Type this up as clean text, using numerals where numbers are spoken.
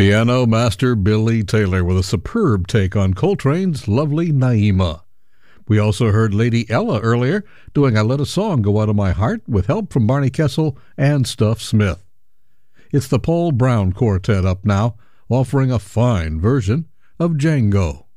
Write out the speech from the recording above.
Piano master Billy Taylor with a superb take on Coltrane's lovely Naima. We also heard Lady Ella earlier doing I Let a Song Go Out of My Heart with help from Barney Kessel and Stuff Smith. It's the Paul Brown Quartet up now, offering a fine version of Django.